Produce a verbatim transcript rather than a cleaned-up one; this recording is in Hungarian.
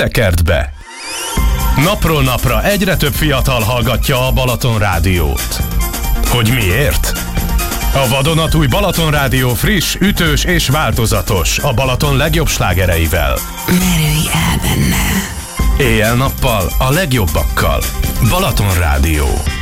tekerd be! Napról napra egyre több fiatal hallgatja a Balaton Rádiót. Hogy miért? A vadonatúj Balaton Rádió friss, ütős és változatos, a Balaton legjobb slágereivel. Merülj el benne! Éjjel-nappal a legjobbakkal. Balaton Rádió.